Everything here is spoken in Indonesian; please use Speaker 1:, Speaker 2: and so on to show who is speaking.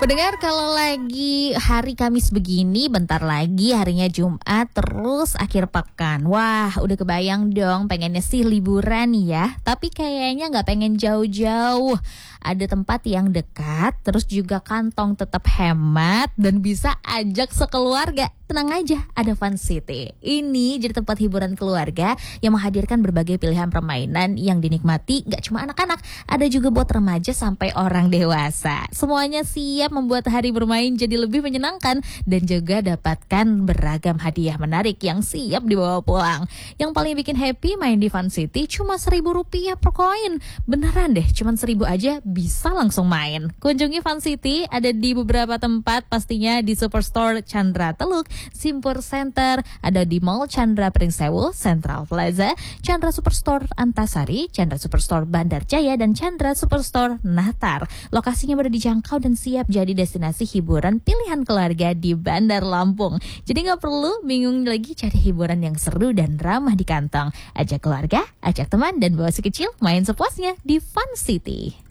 Speaker 1: Pendengar, kalau lagi hari Kamis begini, bentar lagi harinya Jumat, terus akhir pekan. Wah, udah kebayang dong pengennya sih liburan ya. Tapi kayaknya gak pengen jauh-jauh. Ada tempat yang dekat, terus juga kantong tetap hemat, dan bisa ajak sekeluarga. Tenang aja, ada Fun City. Ini jadi tempat hiburan keluarga yang menghadirkan berbagai pilihan permainan yang dinikmati gak cuma anak-anak, ada juga buat remaja sampai orang dewasa. Semuanya siap membuat hari bermain jadi lebih menyenangkan dan juga dapatkan beragam hadiah menarik yang siap dibawa pulang. Yang paling bikin happy main di Fun City cuma Rp1.000 per koin. Beneran deh, cuma 1.000 aja bisa langsung main. Kunjungi Fun City, ada di beberapa tempat, pastinya di Superstore Chandra Teluk, Simpur Center, ada di Mall Chandra Pringsewu, Central Plaza, Chandra Superstore Antasari, Chandra Superstore Bandar Jaya, dan Chandra Superstore Nahtar. Lokasinya mudah dijangkau dan siap jadi destinasi hiburan pilihan keluarga di Bandar Lampung. Jadi gak perlu bingung lagi cari hiburan yang seru dan ramah di kantong. Ajak keluarga, ajak teman, dan bawa si kecil main sepuasnya di Fun City.